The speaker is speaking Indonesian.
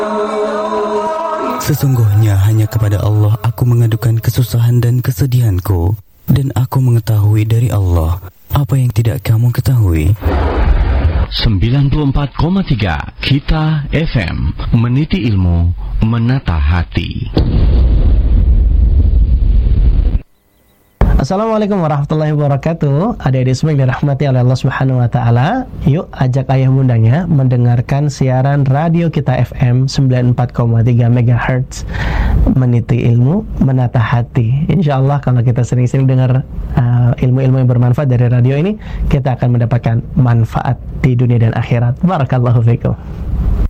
Sesungguhnya hanya kepada Allah aku mengadukan kesusahan dan kesedihanku, dan aku mengetahui dari Allah apa yang tidak kamu ketahui. 94,3 Kita FM, meniti ilmu, menata hati. Assalamualaikum warahmatullahi wabarakatuh. Adik-adik semua yang dirahmati oleh Allah Subhanahu wa taala, yuk ajak ayah bundanya mendengarkan siaran radio Kita FM 94,3 MHz, meniti ilmu, menata hati. Insyaallah kalau kita sering-sering dengar ilmu-ilmu yang bermanfaat dari radio ini, kita akan mendapatkan manfaat di dunia dan akhirat. Barakallahu fikum.